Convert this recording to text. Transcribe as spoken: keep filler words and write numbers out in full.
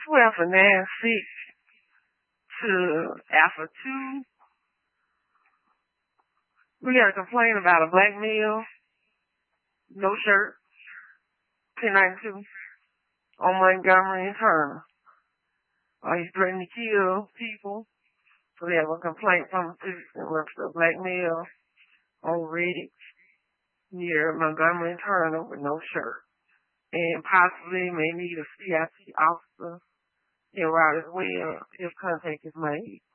twelve and nine six to Alpha two. We got a complaint about a black male, no shirt, ten ninety-two, on Montgomery and Turner. Uh, he's threatening to kill people. So we have a complaint from a citizen with a black male on Reddit near Montgomery and Turner with no shirt. And possibly may need a C I P officer in route as well if contact is made.